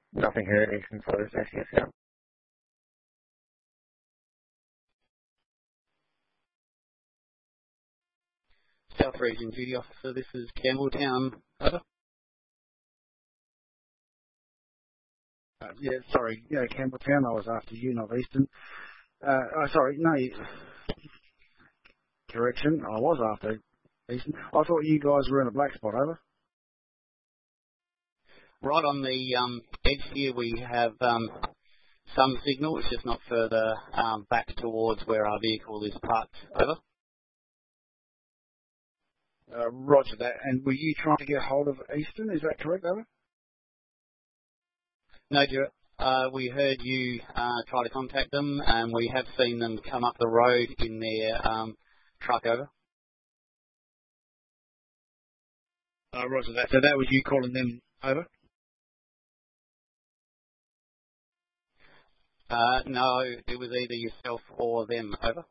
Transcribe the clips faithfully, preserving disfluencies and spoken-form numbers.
Nothing heard, Eastern Suburbs, S C S out. South Region Duty Officer, this is Campbelltown. Over. Uh, yeah, sorry, yeah, Campbelltown, I was after you, not Eastern. Uh, oh, sorry, no, correction, I was after Eastern. I thought you guys were in a black spot, over. Right on the um, edge here we have um, some signal, it's just not further um, back towards where our vehicle is parked. Over. Uh, roger that. And were you trying to get hold of Eastern, is that correct, over? No, Stuart. Uh, we heard you uh, try to contact them, and we have seen them come up the road in their um, truck. Over. Uh, roger that. So that was you calling them, over? Uh, no, it was either yourself or them. Over.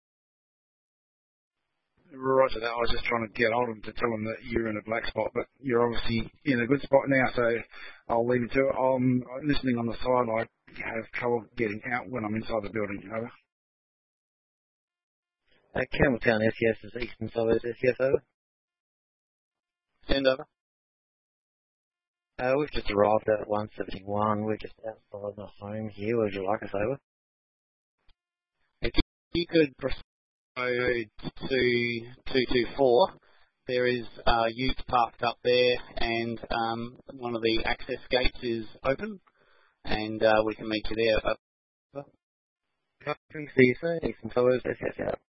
Roger that. I was just trying to get hold of them to tell them that you're in a black spot, but you're obviously in a good spot now, so I'll leave it to it. I'm listening on the side. I have trouble getting out when I'm inside the building. Over. Uh, Campbelltown, S C S is Eastern Suburbs, S C S, over. Send over. Uh, we've just arrived at one seventy-one. We're just outside the home here. Would you like us over? If you could proceed to two two four, there is uh, ute parked up there, and um, one of the access gates is open, and uh, we can meet you there. See you soon, Eastern Suburbs, S C S out.